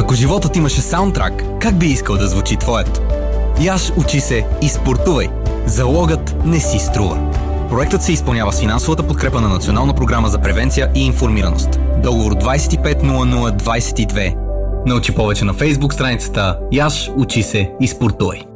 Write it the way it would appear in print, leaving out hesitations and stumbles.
Ако животът имаше саундтрак, как би искал да звучи твоят? Яш, учи се и спортувай. Залогът не си струва. Проектът се изпълнява с финансовата подкрепа на Национална програма за превенция и информираност. Договор 250022. Научи повече на Фейсбук страницата Яш, учи се и спортувай.